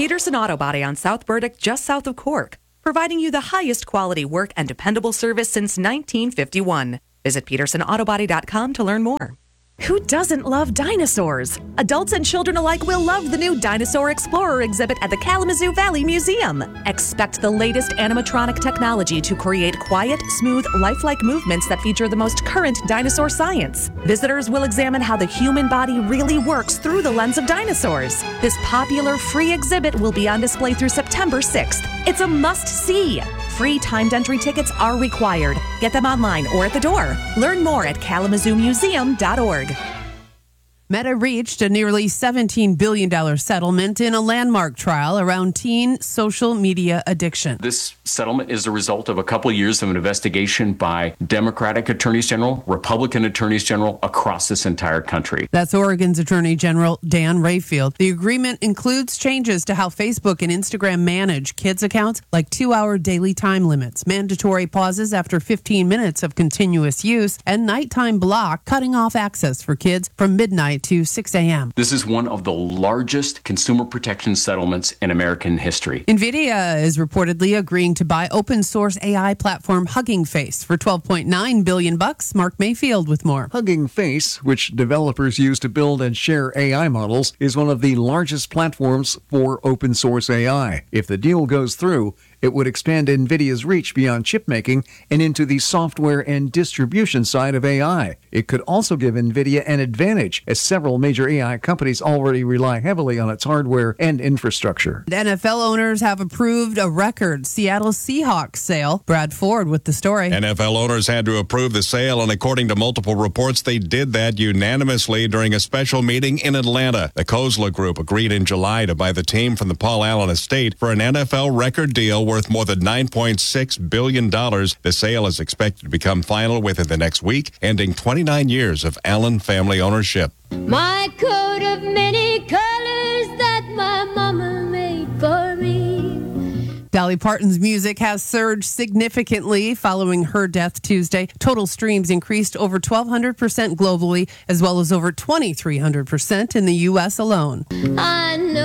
Peterson Auto Body on South Burdick, just south of Cork, providing you the highest quality work and dependable service since 1951. Visit PetersonAutobody.com to learn more. Who doesn't love dinosaurs? Adults and children alike will love the new Dinosaur Explorer exhibit at the Kalamazoo Valley Museum. Expect the latest animatronic technology to create quiet, smooth, lifelike movements that feature the most current dinosaur science. Visitors will examine how the human body really works through the lens of dinosaurs. This popular free exhibit will be on display through September 6th. It's a must-see. Free timed entry tickets are required. Get them online or at the door. Learn more at KalamazooMuseum.org. Meta reached a nearly $17 billion settlement in a landmark trial around teen social media addiction. This settlement is the result of a couple of years of an investigation by Democratic attorneys general, Republican attorneys general across this entire country. That's Oregon's Attorney General Dan Rayfield. The agreement includes changes to how Facebook and Instagram manage kids' accounts, like 2-hour daily time limits, mandatory pauses after 15 minutes of continuous use, and nighttime block, cutting off access for kids from midnight to 6 a.m. This is one of the largest consumer protection settlements in American history. NVIDIA is reportedly agreeing to buy open source AI platform Hugging Face for $12.9 billion. Mark Mayfield with more. Hugging Face, which developers use to build and share AI models, is one of the largest platforms for open source AI. If the deal goes through, it would expand NVIDIA's reach beyond chip making and into the software and distribution side of AI. It could also give NVIDIA an advantage, as several major AI companies already rely heavily on its hardware and infrastructure. NFL owners have approved a record Seattle Seahawks sale. Brad Ford with the story. NFL owners had to approve the sale, and according to multiple reports, they did that unanimously during a special meeting in Atlanta. The Kozla Group agreed in July to buy the team from the Paul Allen estate for an NFL record deal worth more than $9.6 billion. The sale is expected to become final within the next week, ending 29 years of Allen family ownership. My coat of many colors that my mama made for me. Dolly Parton's music has surged significantly following her death Tuesday. Total streams increased over 1,200% globally, as well as over 2,300% in the U.S. alone. I know